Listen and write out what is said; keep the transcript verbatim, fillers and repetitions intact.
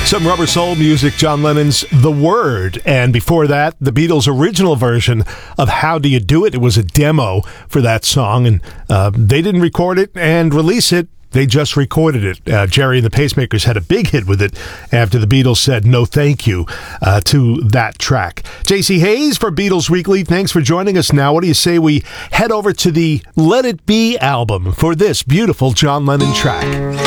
Some Rubber Soul music, John Lennon's The Word. And before that, the Beatles' original version of How Do You Do It? It was a demo for that song, and uh, they didn't record it and release it. They just recorded it. Uh, Jerry and the Pacemakers had a big hit with it after the Beatles said no thank you uh, to that track. J C Hayes for Beatles Weekly, thanks for joining us. Now, what do you say we head over to the Let It Be album for this beautiful John Lennon track?